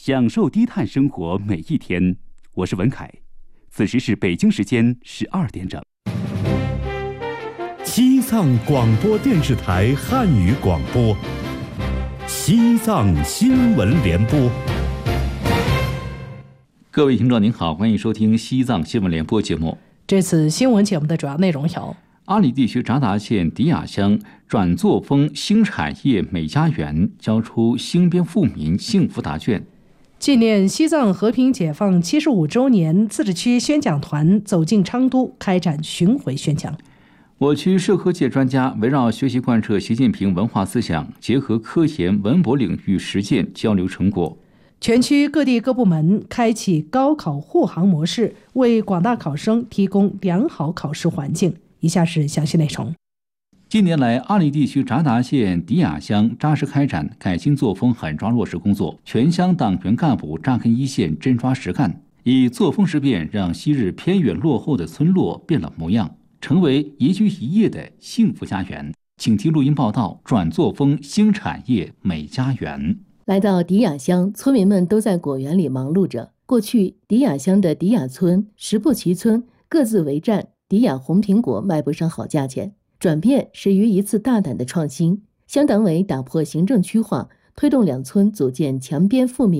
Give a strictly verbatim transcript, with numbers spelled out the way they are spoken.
享受低碳生活每一天。我是文凯，此时是北京时间十二点整。 西藏广播电视台汉语广播，西藏新闻联播。 各位听众您好，欢迎收听西藏新闻联播节目。 这次新闻节目的主要内容有： 阿里地区扎达县迪亚乡转作风新产业美家园交出新编富民幸福答卷； 纪念西藏和平解放七十五周年，自治区宣讲团走进昌都，开展巡回宣讲。 我区社科界专家围绕学习贯彻习近平文化思想，结合科研文博领域实践交流成果。 全区各地各部门开启高考护航模式，为广大考生提供良好考试环境。以下是详细内容。 近年来，阿里地区扎达县迪亚乡扎实开展改新作风狠抓落实工作，全乡党员干部扎根一线，真抓实干，以作风实变让昔日偏远落后的村落变了模样，成为宜居宜业的幸福家园。请听录音报道：转作风新产业美家园。 来到迪亚乡，村民们都在果园里忙碌着。过去，迪亚乡的迪亚村、石布齐村各自为战，迪亚红苹果卖不上好价钱。转变始于一次大胆的创新，乡党委打破行政区划，推动两村组建强编富民